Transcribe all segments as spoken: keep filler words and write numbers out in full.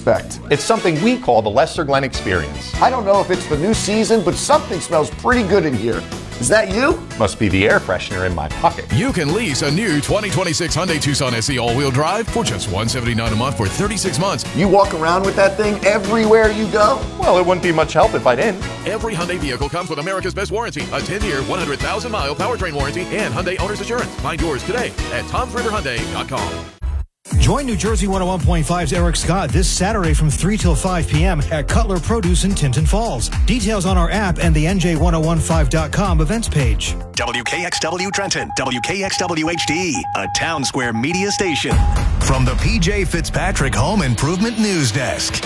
expect? It's something we call the Lester Glenn Experience. I don't know if it's the new season, but something smells pretty good in here. Is that you? Must be the air freshener in my pocket. You can lease a new twenty twenty-six Hyundai Tucson S E all-wheel drive for just one hundred seventy-nine dollars a month for thirty-six months. You walk around with that thing everywhere you go? Well, it wouldn't be much help if I didn't. Every Hyundai vehicle comes with America's best warranty, a ten-year, one hundred thousand mile powertrain warranty, and Hyundai Owner's Assurance. Find yours today at toms river hyundai dot com. Join New Jersey one oh one point five's Eric Scott this Saturday from three till five p.m. at Cutler Produce in Tinton Falls. Details on our app and the N J ten fifteen dot com events page. W K X W Trenton, W K X W H D, a Town Square media station. From the P J Fitzpatrick Home Improvement News Desk.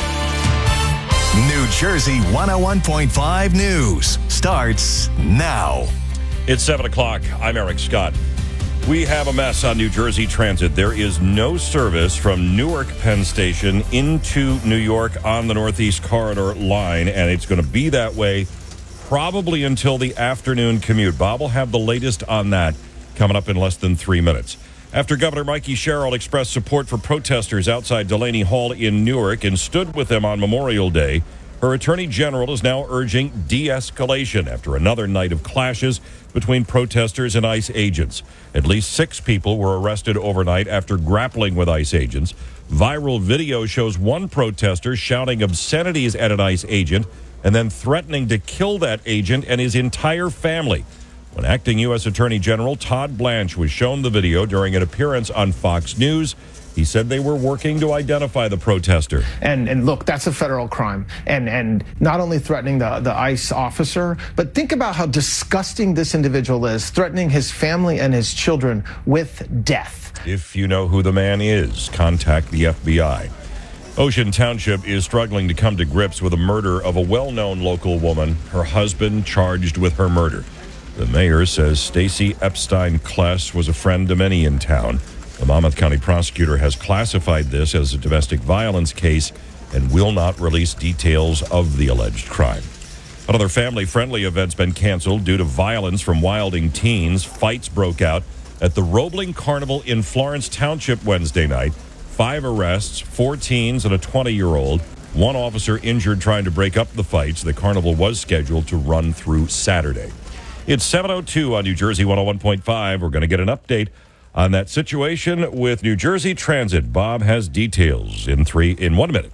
New Jersey one oh one point five News starts now. It's seven o'clock. I'm Eric Scott. We have a mess on New Jersey Transit. There is no service from Newark Penn Station into New York on the Northeast Corridor line, and it's going to be that way probably until the afternoon commute. Bob will have the latest on that coming up in less than three minutes. After Governor Mikey Sherrill expressed support for protesters outside Delaney Hall in Newark and stood with them on Memorial Day, her Attorney General is now urging de-escalation after another night of clashes between protesters and ICE agents. At least six people were arrested overnight after grappling with ICE agents. Viral video shows one protester shouting obscenities at an ICE agent and then threatening to kill that agent and his entire family. When acting U S Attorney General Todd Blanche was shown the video during an appearance on Fox News, he said they were working to identify the protester. And and look, that's a federal crime. And and not only threatening the, the ICE officer, but think about how disgusting this individual is, threatening his family and his children with death. If you know who the man is, contact the F B I. Ocean Township is struggling to come to grips with the murder of a well-known local woman, her husband charged with her murder. The mayor says Stacy Epstein-Kless was a friend to many in town. The Monmouth County prosecutor has classified this as a domestic violence case and will not release details of the alleged crime. Another family-friendly event's been canceled due to violence from wilding teens. Fights broke out at the Roebling Carnival in Florence Township Wednesday night. Five arrests, four teens and a twenty-year-old. One officer injured trying to break up the fights. The carnival was scheduled to run through Saturday. It's seven oh two on New Jersey one oh one point five. We're going to get an update on that situation with New Jersey Transit. Bob has details in three in one minute.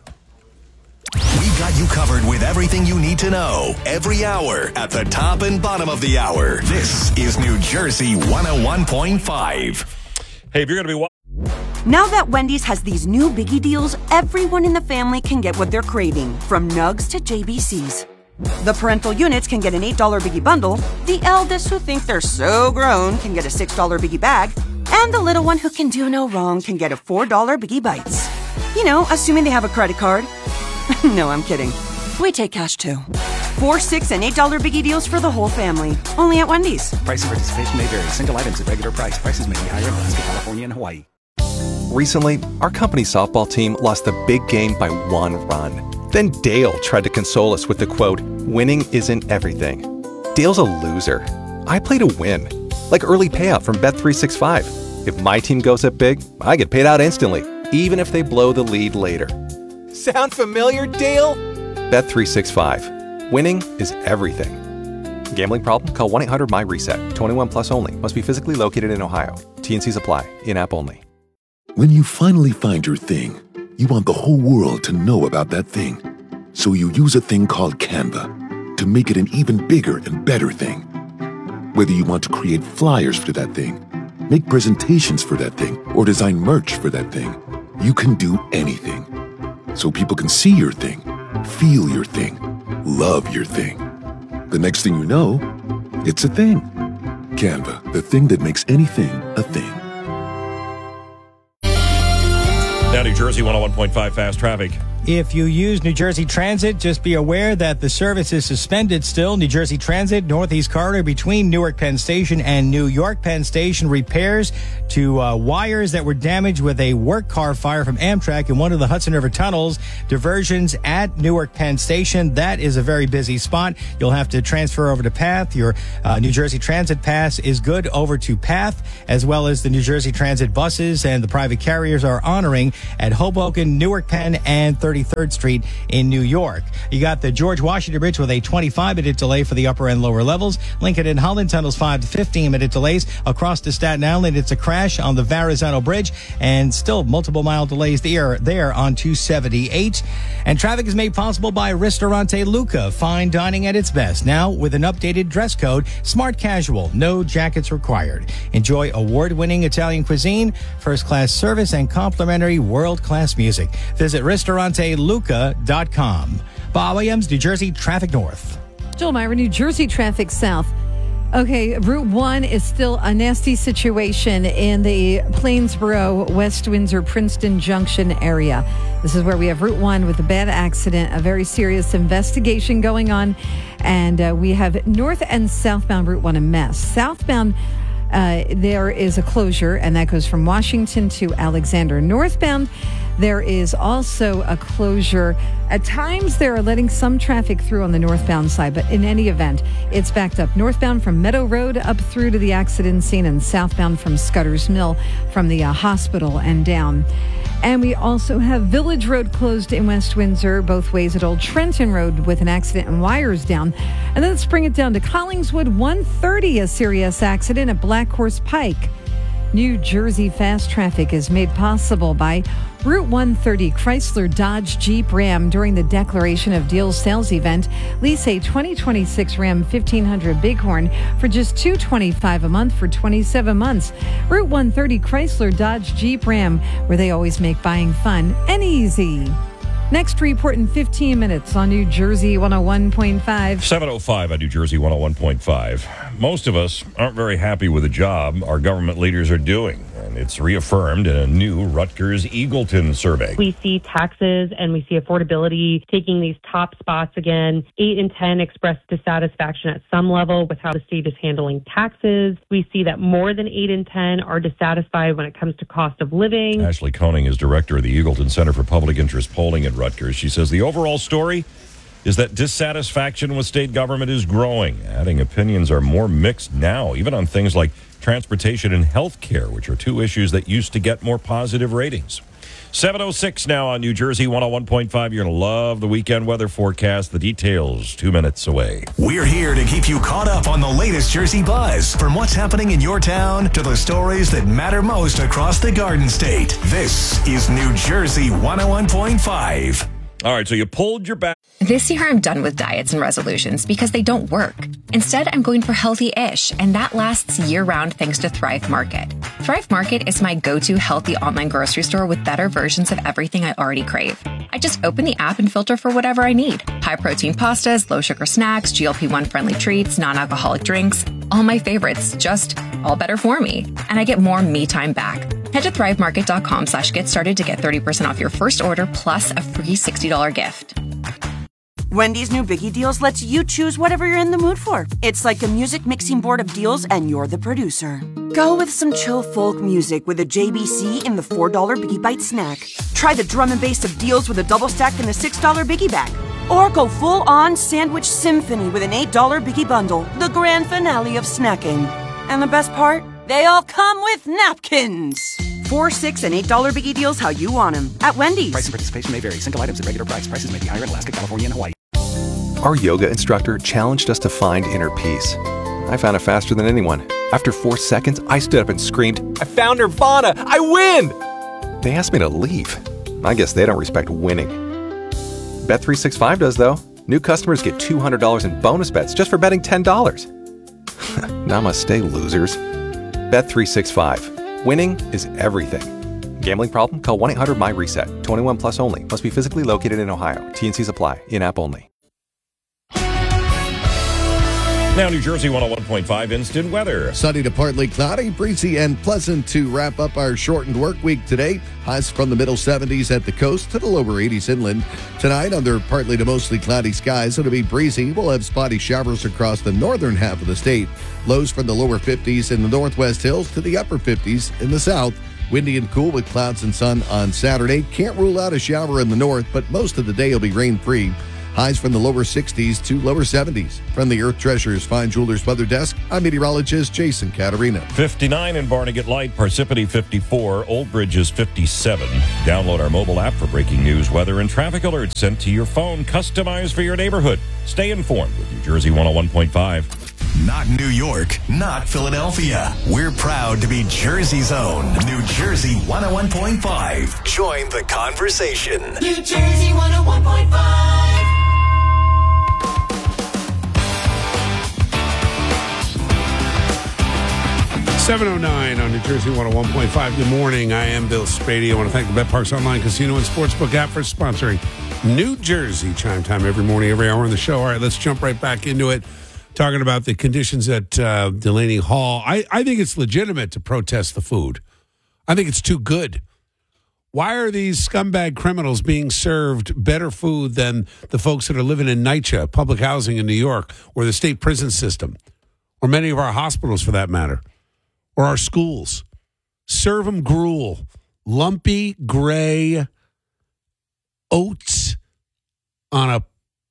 We've got you covered with everything you need to know every hour at the top and bottom of the hour. This is New Jersey one oh one point five. Hey, if you're going to be wa- Now that Wendy's has these new biggie deals, everyone in the family can get what they're craving, from nugs to J B Cs. The parental units can get an eight dollar biggie bundle, the eldest who think they're so grown can get a six dollar biggie bag, and the little one who can do no wrong can get a four dollar Biggie Bites. You know, assuming they have a credit card. No, I'm kidding. We take cash too. Four, six, and eight dollar Biggie deals for the whole family. Only at Wendy's. Price and participation may vary. Single items at regular price. Prices may be higher in Alaska, California, and Hawaii. Recently, our company softball team lost a big game by one run. Then Dale tried to console us with the quote, "Winning isn't everything." Dale's a loser. I play to win. Like early payout from Bet three sixty-five. If my team goes up big, I get paid out instantly, even if they blow the lead later. Sound familiar, Dale? Bet three sixty-five. Winning is everything. Gambling problem? Call one eight hundred M Y reset. twenty-one plus only. Must be physically located in Ohio. T and Cs apply. In-app only. When you finally find your thing, you want the whole world to know about that thing. So you use a thing called Canva to make it an even bigger and better thing. Whether you want to create flyers for that thing, make presentations for that thing, or design merch for that thing, you can do anything. So people can see your thing, feel your thing, love your thing. The next thing you know, it's a thing. Canva, the thing that makes anything a thing. Now, New Jersey one oh one point five fast traffic. If you use New Jersey Transit, just be aware that the service is suspended still. New Jersey Transit, Northeast Corridor between Newark Penn Station and New York Penn Station. Repairs to uh, wires that were damaged with a work car fire from Amtrak in one of the Hudson River tunnels. Diversions at Newark Penn Station. That is a very busy spot. You'll have to transfer over to PATH. Your uh, New Jersey Transit pass is good over to PATH, as well as the New Jersey Transit buses and the private carriers are honoring at Hoboken, Newark Penn, and thirty thirty-third Street in New York. You got the George Washington Bridge with a twenty-five minute delay for the upper and lower levels. Lincoln and Holland tunnels five to fifteen minute delays. Across to Staten Island, it's a crash on the Verrazano Bridge and still multiple mile delays there, there on two seventy-eight. And traffic is made possible by Ristorante Luca, fine dining at its best. Now with an updated dress code, smart casual, no jackets required. Enjoy award-winning Italian cuisine, first-class service, and complimentary world-class music. Visit ristorante luca dot com. Bob Williams, New Jersey Traffic North. Joel Myra, New Jersey Traffic South. Okay, Route one is still a nasty situation in the Plainsboro, West Windsor, Princeton Junction area. This is where we have Route one with a bad accident, a very serious investigation going on. And uh, we have north and southbound Route one a mess. Southbound, uh, there is a closure, and that goes from Washington to Alexander. Northbound, there is also a closure. At times, they are letting some traffic through on the northbound side, but in any event, it's backed up northbound from Meadow Road up through to the accident scene and southbound from Scudder's Mill from the uh, hospital and down. And we also have Village Road closed in West Windsor, both ways at Old Trenton Road with an accident and wires down. And then let's bring it down to Collingswood, one thirty, a serious accident at Black Horse Pike. New Jersey fast traffic is made possible by Route one thirty Chrysler Dodge Jeep Ram. During the Declaration of Deals sales event, lease a twenty twenty-six Ram fifteen hundred Bighorn for just two hundred twenty-five dollars a month for twenty-seven months. Route one thirty Chrysler Dodge Jeep Ram, where they always make buying fun and easy. Next report in fifteen minutes on New Jersey one oh one point five. seven oh five on New Jersey one oh one point five. Most of us aren't very happy with the job our government leaders are doing, and it's reaffirmed in a new Rutgers Eagleton survey. We see taxes and we see affordability taking these top spots again. Eight in ten express dissatisfaction at some level with how the state is handling taxes. We see that more than eight in ten are dissatisfied when it comes to cost of living. Ashley Koenig is director of the Eagleton Center for Public Interest Polling at Rutgers. She says the overall story is that dissatisfaction with state government is growing, adding opinions are more mixed now, even on things like transportation and health care, which are two issues that used to get more positive ratings. seven oh six now on New Jersey one oh one point five. You're going to love the weekend weather forecast. The details two minutes away. We're here to keep you caught up on the latest Jersey buzz. From what's happening in your town to the stories that matter most across the Garden State. This is New Jersey one oh one point five. All right, so you pulled your back. This year, I'm done with diets and resolutions because they don't work. Instead, I'm going for healthy-ish, and that lasts year-round thanks to Thrive Market. Thrive Market is my go-to healthy online grocery store with better versions of everything I already crave. I just open the app and filter for whatever I need. High-protein pastas, low-sugar snacks, G L P one friendly treats, non-alcoholic drinks. All my favorites, just all better for me. And I get more me time back. Head to thrivemarket.com slash get started to get thirty percent off your first order plus a free sixty dollars gift. Wendy's new Biggie Deals lets you choose whatever you're in the mood for. It's like a music mixing board of deals, and you're the producer. Go with some chill folk music with a J B C in the four dollar Biggie Bite snack. Try the drum and bass of deals with a double stack in the six dollar Biggie Bag. Or go full-on sandwich symphony with an eight dollar Biggie Bundle, the grand finale of snacking. And the best part? They all come with napkins. Four, six, and eight dollar Biggie Deals how you want them at Wendy's. Price and participation may vary. Single items at regular price. Prices may be higher in Alaska, California, and Hawaii. Our yoga instructor challenged us to find inner peace. I found it faster than anyone. After four seconds, I stood up and screamed, I found Nirvana! I win! They asked me to leave. I guess they don't respect winning. Bet three sixty-five does, though. New customers get two hundred dollars in bonus bets just for betting ten dollars. Namaste, losers. Bet three sixty-five. Winning is everything. Gambling problem? Call one eight hundred my reset. twenty-one plus only. Must be physically located in Ohio. T and Cs apply. In-app only. Now, New Jersey one oh one point five instant weather. Sunny to partly cloudy, breezy and pleasant to wrap up our shortened work week today. Highs from the middle seventies at the coast to the lower eighties inland. Tonight, under partly to mostly cloudy skies, it'll be breezy. We'll have spotty showers across the northern half of the state. Lows from the lower fifties in the northwest hills to the upper fifties in the south. Windy and cool with clouds and sun on Saturday. Can't rule out a shower in the north, but most of the day will be rain-free. Highs from the lower sixties to lower seventies. From the Earth Treasures Fine Jewelers Weather Desk, I'm meteorologist Jason Caterina. fifty-nine in Barnegat Light, Parsippany fifty-four, Old Bridge is fifty-seven. Download our mobile app for breaking news, weather, and traffic alerts sent to your phone, customized for your neighborhood. Stay informed with New Jersey one oh one point five. Not New York, not Philadelphia. We're proud to be Jersey's own New Jersey one oh one point five. Join the conversation. New Jersey one oh one point five. seven oh nine on New Jersey one oh one point five. Good morning. I am Bill Spady. I want to thank the Bet Parks Online Casino and Sportsbook app for sponsoring New Jersey Chime Time every morning, every hour on the show. All right, let's jump right back into it. Talking about the conditions at uh, Delaney Hall. I, I think it's legitimate to protest the food. I think it's too good. Why are these scumbag criminals being served better food than the folks that are living in NYCHA, public housing in New York, or the state prison system, or many of our hospitals for that matter? Or our schools. Serve them gruel. Lumpy, gray oats on a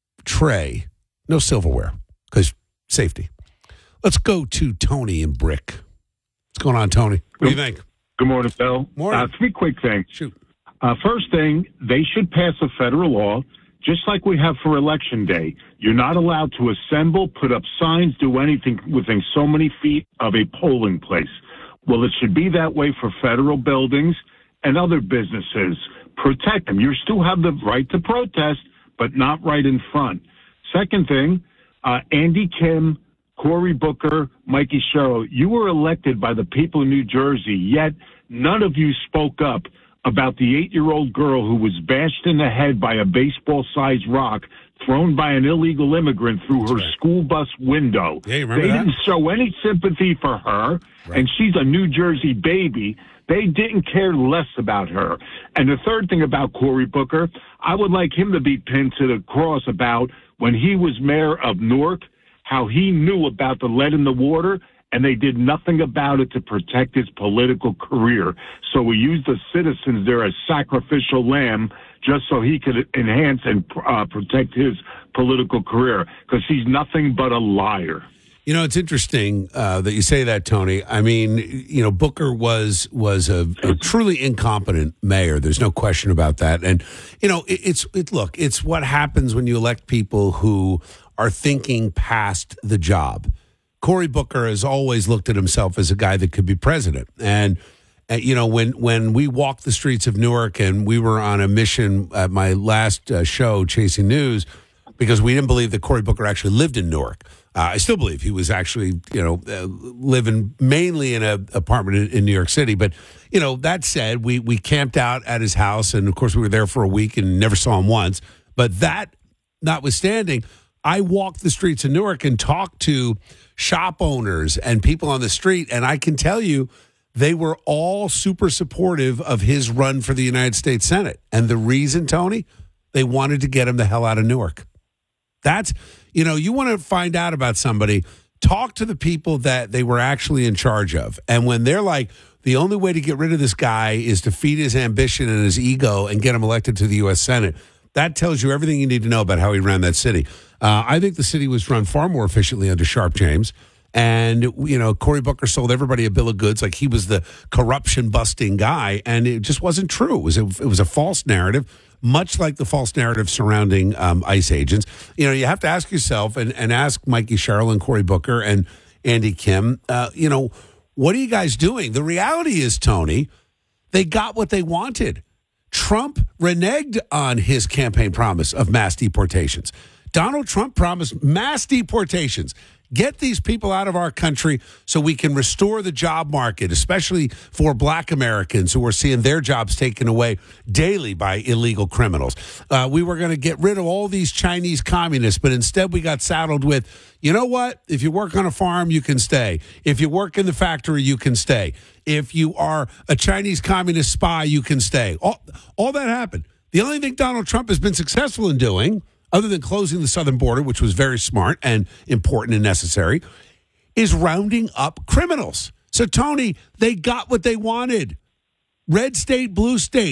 tray. No silverware, because safety. Let's go to Tony in Brick. What's going on, Tony? What do you think? Good morning, Bill. Morning. Uh, three quick things. Shoot. Uh, first thing, they should pass a federal law, just like we have for Election Day. You're not allowed to assemble, put up signs, do anything within so many feet of a polling place. Well, it should be that way for federal buildings and other businesses. Protect them. You still have the right to protest, but not right in front. Second thing, uh, Andy Kim, Cory Booker, Mikey Sherrill, you were elected by the people of New Jersey, yet none of you spoke up about the eight-year-old girl who was bashed in the head by a baseball-sized rock thrown by an illegal immigrant through her right. school bus window. Yeah, you remember they that? didn't show any sympathy for her, right. and she's a New Jersey baby. They didn't care less about her. And the third thing about Cory Booker, I would like him to be pinned to the cross about when he was mayor of Newark, how he knew about the lead in the water, and they did nothing about it to protect his political career. So we used the citizens there as sacrificial lamb just so he could enhance and uh, protect his political career, because he's nothing but a liar. You know, it's interesting uh, that you say that, Tony. I mean, you know, Booker was was a, a truly incompetent mayor. There's no question about that. And, you know, it, it's it, look, it's what happens when you elect people who are thinking past the job. Cory Booker has always looked at himself as a guy that could be president. And, uh, you know, when, when we walked the streets of Newark and we were on a mission at my last uh, show, Chasing News, because we didn't believe that Cory Booker actually lived in Newark. Uh, I still believe he was actually, you know, uh, living mainly in an apartment in, in New York City. But, you know, that said, we, we camped out at his house. And, of course, we were there for a week and never saw him once. But that notwithstanding, I walked the streets of Newark and talked to shop owners and people on the street. And I can tell you, they were all super supportive of his run for the United States Senate. And the reason, Tony, they wanted to get him the hell out of Newark. That's, you know, you want to find out about somebody, talk to the people that they were actually in charge of. And when they're like, the only way to get rid of this guy is to feed his ambition and his ego and get him elected to the U S Senate, that tells you everything you need to know about how he ran that city. Uh, I think the city was run far more efficiently under Sharp James. And, you know, Cory Booker sold everybody a bill of goods like he was the corruption-busting guy. And it just wasn't true. It was a, it was a false narrative, much like the false narrative surrounding um, ICE agents. You know, you have to ask yourself and, and ask Mikey Sherrill and Cory Booker and Andy Kim, uh, you know, what are you guys doing? The reality is, Tony, they got what they wanted. Trump reneged on his campaign promise of mass deportations. Donald Trump promised mass deportations. Get these people out of our country so we can restore the job market, especially for black Americans who are seeing their jobs taken away daily by illegal criminals. Uh, we were going to get rid of all these Chinese communists, but instead we got saddled with, you know what? If you work on a farm, you can stay. If you work in the factory, you can stay. If you are a Chinese communist spy, you can stay. All, all that happened. The only thing Donald Trump has been successful in doing, other than closing the southern border, which was very smart and important and necessary, is rounding up criminals. So, Tony, they got what they wanted. Red state, blue state.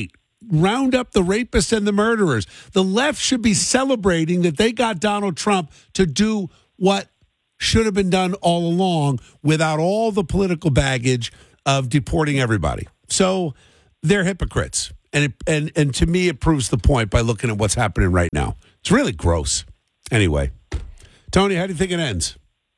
round up the rapists and the murderers. The left should be celebrating that they got Donald Trump to do what should have been done all along without all the political baggage of deporting everybody. So they're hypocrites. And, it, and, and to me, it proves the point by looking at what's happening right now. It's really gross. Anyway, Tony, how do you think it ends?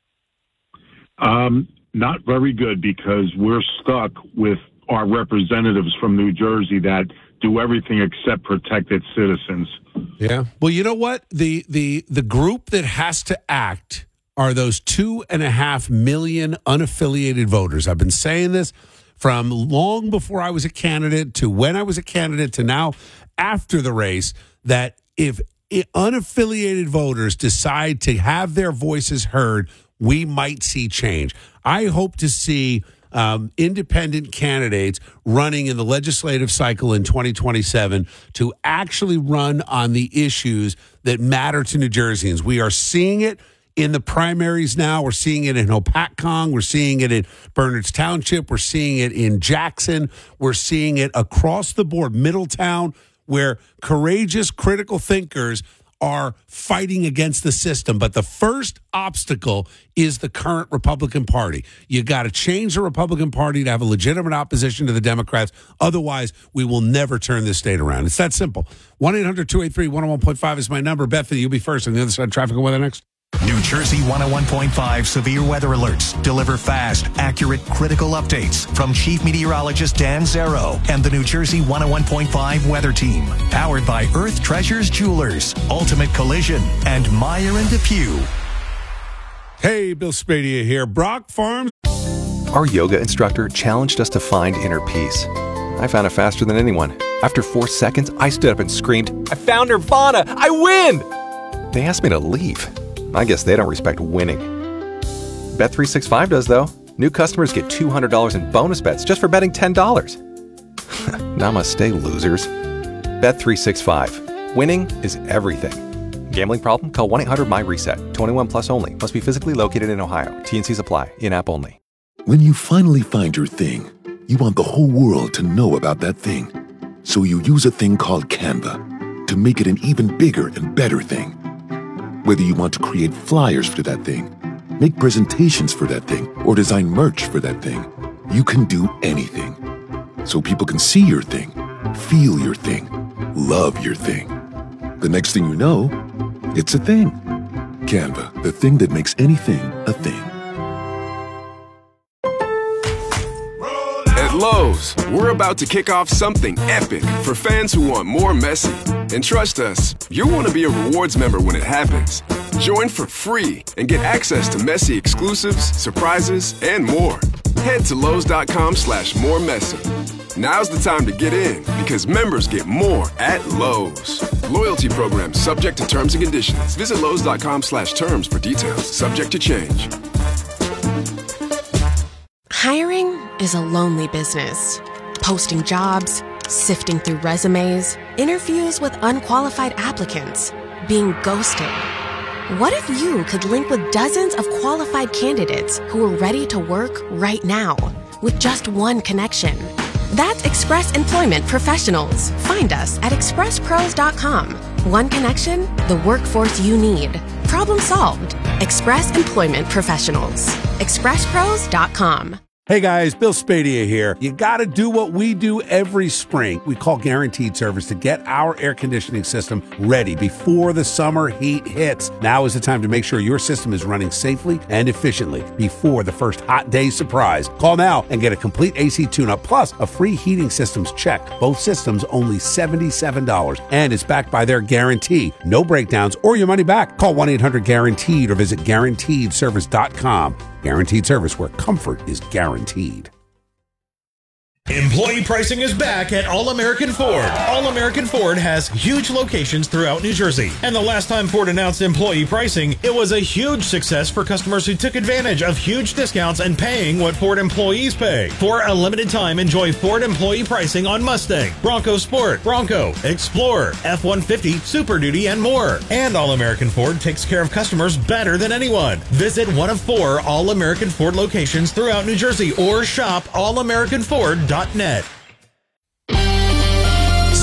Um, not very good, because we're stuck with our representatives from New Jersey that do everything except protect its citizens. Yeah. Well, you know what? The the the group that has to act are those two and a half million unaffiliated voters. I've been saying this from long before I was a candidate to when I was a candidate to now after the race, that if unaffiliated voters decide to have their voices heard, we might see change. I hope to see um, independent candidates running in the legislative cycle in twenty twenty-seven to actually run on the issues that matter to New Jerseyans. We are seeing it in the primaries now. We're seeing it in Hopatcong. We're seeing it in Bernards Township. We're seeing it in Jackson. We're seeing it across the board, Middletown, where courageous, critical thinkers are fighting against the system. But the first obstacle is the current Republican Party. You got to change the Republican Party to have a legitimate opposition to the Democrats. Otherwise, we will never turn this state around. It's that simple. one eight hundred two eight three one oh one point five is my number. Bethany, you'll be first on the other side. Traffic and weather next. New Jersey one oh one point five severe weather alerts deliver fast, accurate, critical updates from Chief Meteorologist Dan Zero and the New Jersey one oh one point five weather team. Powered by Earth Treasures Jewelers, Ultimate Collision, and Meyer and Depew. Hey, Bill Spadia here. Brock Farms. Our yoga instructor challenged us to find inner peace. I found it faster than anyone. After four seconds, I stood up and screamed, I found Nirvana! I win! They asked me to leave. I guess they don't respect winning. Bet three sixty-five does, though. New customers get two hundred dollars in bonus bets just for betting ten dollars. Namaste, losers. Bet three sixty-five. Winning is everything. Gambling problem? Call one eight hundred my reset. twenty-one plus only. Must be physically located in Ohio. T and Cs apply. In-app only. When you finally find your thing, you want the whole world to know about that thing. So you use a thing called Canva to make it an even bigger and better thing. Whether you want to create flyers for that thing, make presentations for that thing, or design merch for that thing, you can do anything. So people can see your thing, feel your thing, love your thing. The next thing you know, it's a thing. Canva, the thing that makes anything a thing. At Lowe's, we're about to kick off something epic for fans who want more Messi. And trust us, you'll want to be a rewards member when it happens. Join for free and get access to Messi exclusives, surprises, and more. Head to Lowe's.com slash more Messi. Now's the time to get in, because members get more at Lowe's. Loyalty program subject to terms and conditions. Visit Lowe's.com slash terms for details. Subject to change. Hiring is a lonely business. Posting jobs, sifting through resumes, interviews with unqualified applicants, being ghosted. What if you could link with dozens of qualified candidates who are ready to work right now with just one connection? That's Express Employment Professionals. Find us at express pros dot com. One connection, the workforce you need. Problem solved. Express Employment Professionals. express pros dot com. Hey guys, Bill Spadia here. You got to do what we do every spring. We call Guaranteed Service to get our air conditioning system ready before the summer heat hits. Now is the time to make sure your system is running safely and efficiently before the first hot day surprise. Call now and get a complete A C tune-up plus a free heating systems check. Both systems only seventy-seven dollars, and it's backed by their guarantee. No breakdowns or your money back. Call one eight hundred guaranteed or visit guaranteed service dot com. Guaranteed Service, where comfort is guaranteed. Employee pricing is back at All American Ford. All American Ford has huge locations throughout New Jersey. And the last time Ford announced employee pricing, it was a huge success for customers who took advantage of huge discounts and paying what Ford employees pay. For a limited time, enjoy Ford employee pricing on Mustang, Bronco Sport, Bronco, Explorer, F one fifty, Super Duty, and more. And All American Ford takes care of customers better than anyone. Visit one of four All American Ford locations throughout New Jersey or shop all american ford dot net.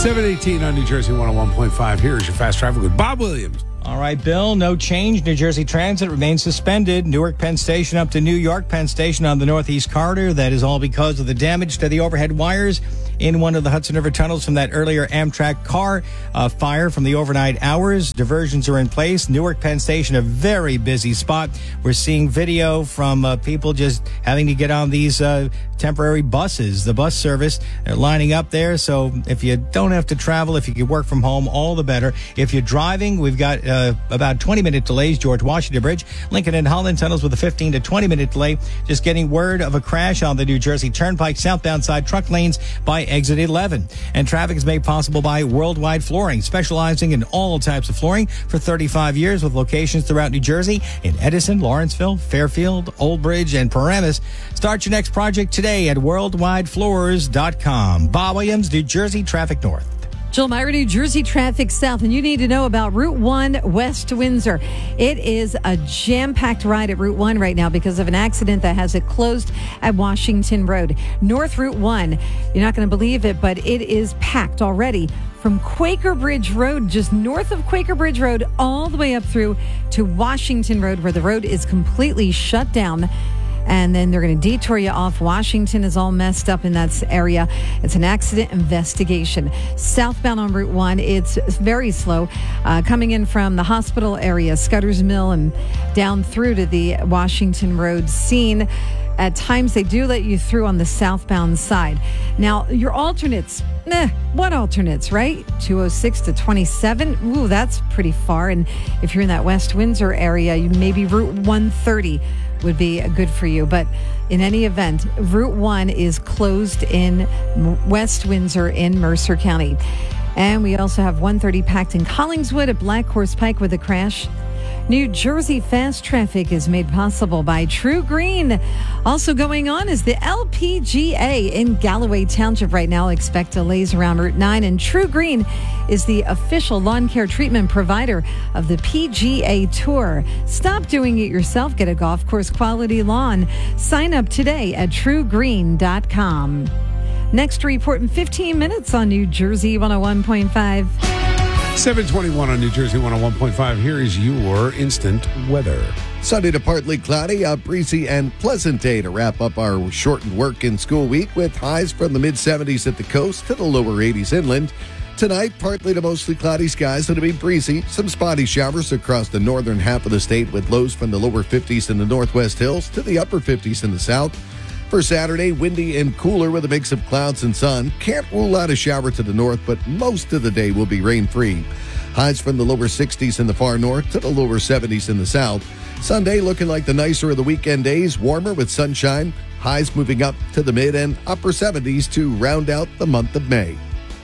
seven eighteen on New Jersey one oh one point five. Here's your fast traffic with Bob Williams. All right, Bill, no change. New Jersey Transit remains suspended. Newark Penn Station up to New York Penn Station on the Northeast Corridor. That is all because of the damage to the overhead wires in one of the Hudson River tunnels from that earlier Amtrak car uh, fire from the overnight hours. Diversions are in place. Newark Penn Station, a very busy spot. We're seeing video from uh, people just having to get on these uh, temporary buses, the bus service. They're lining up there. So if you don't have to travel, if you can work from home, all the better. If you're driving, we've got uh, about twenty minute delays. George Washington Bridge, Lincoln and Holland tunnels with a fifteen to twenty minute delay. Just getting word of a crash on the New Jersey Turnpike southbound side truck lanes by exit eleven. And traffic is made possible by Worldwide Flooring, specializing in all types of flooring for thirty-five years with locations throughout New Jersey in Edison, Lawrenceville, Fairfield, Old Bridge, and Paramus. Start your next project today at worldwide floors dot com. Bob Williams, New Jersey Traffic North. Jill Meyer, New Jersey Traffic South, and you need to know about Route one West Windsor. It is a jam-packed ride at Route one right now because of an accident that has it closed at Washington Road. North Route one, you're not going to believe it, but it is packed already from Quaker Bridge Road, just north of Quaker Bridge Road, all the way up through to Washington Road, where the road is completely shut down. And then they're going to detour you off. Washington is all messed up in that area. It's an accident investigation. Southbound on Route one, it's very slow. Uh, coming in from the hospital area, Scudder's Mill, and down through to the Washington Road scene. At times, they do let you through on the southbound side. Now, your alternates, nah, what alternates, right? two oh six to twenty-seven. Ooh, that's pretty far. And if you're in that West Windsor area, you maybe Route one thirty would be good for you. But in any event, Route one is closed in West Windsor in Mercer County. And we also have one thirty packed in Collingswood at Black Horse Pike with a crash. New Jersey fast traffic is made possible by True Green. Also going on is the L P G A in Galloway Township right now. Expect delays around Route nine, and True Green is the official lawn care treatment provider of the P G A Tour. Stop doing it yourself. Get a golf course quality lawn. Sign up today at true green dot com. Next report in fifteen minutes on New Jersey one oh one point five. seven twenty-one on New Jersey one oh one point five. Here is your instant weather. Sunday to partly cloudy, a breezy and pleasant day to wrap up our shortened work and school week with highs from the mid seventies at the coast to the lower eighties inland. Tonight, partly to mostly cloudy skies. It'll be breezy. Some spotty showers across the northern half of the state with lows from the lower fifties in the northwest hills to the upper fifties in the south. For Saturday, windy and cooler with a mix of clouds and sun. Can't rule out a shower to the north, but most of the day will be rain-free. Highs from the lower sixties in the far north to the lower seventies in the south. Sunday looking like the nicer of the weekend days, warmer with sunshine. Highs moving up to the mid and upper seventies to round out the month of May.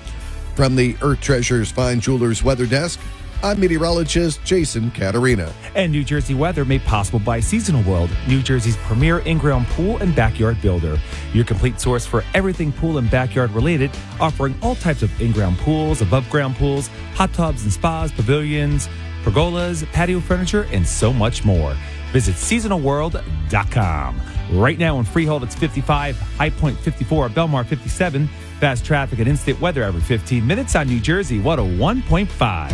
From the Earth Treasures Fine Jewelers Weather Desk, I'm meteorologist Jason Caterina. And New Jersey weather made possible by Seasonal World, New Jersey's premier in-ground pool and backyard builder. Your complete source for everything pool and backyard related, offering all types of in-ground pools, above-ground pools, hot tubs and spas, pavilions, pergolas, patio furniture, and so much more. Visit seasonal world dot com. Right now in Freehold, it's fifty-five, High Point fifty-four, Belmar fifty-seven. Fast traffic and instant weather every fifteen minutes on New Jersey one oh one point five.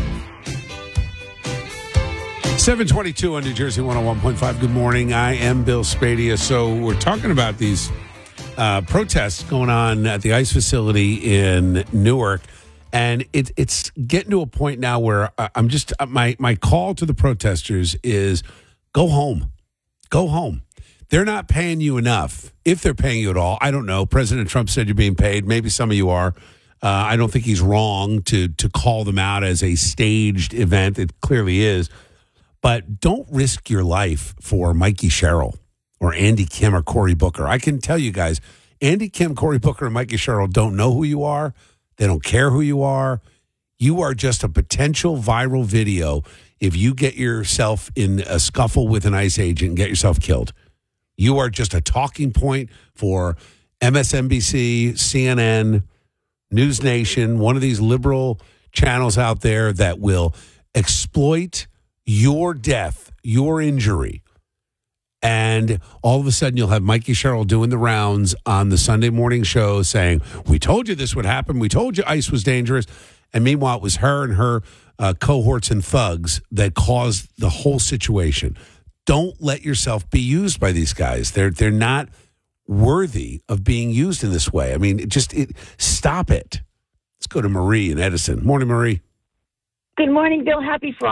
seven twenty-two on New Jersey one oh one point five. Good morning. I am Bill Spadia. So we're talking about these uh, protests going on at the ICE facility in Newark. And it, it's getting to a point now where I'm just, my, my call to the protesters is go home. Go home. They're not paying you enough. If they're paying you at all, I don't know. President Trump said you're being paid. Maybe some of you are. Uh, I don't think he's wrong to to call them out as a staged event. It clearly is. But don't risk your life for Mikey Sherrill or Andy Kim or Cory Booker. I can tell you guys, Andy Kim, Cory Booker, and Mikey Sherrill don't know who you are. They don't care who you are. You are just a potential viral video if you get yourself in a scuffle with an ICE agent and get yourself killed. You are just a talking point for M S N B C, C N N, News Nation, one of these liberal channels out there that will exploit your death, your injury, And all of a sudden, you'll have Mikey Sherrill doing the rounds on the Sunday morning show saying, we told you this would happen. We told you ice was dangerous. And meanwhile, it was her and her uh, cohorts and thugs that caused the whole situation. Don't let yourself be used by these guys. They're they're not worthy of being used in this way. I mean, it just it, stop it. Let's go to Marie in Edison. Morning, Marie. Good morning, Bill. Happy Friday.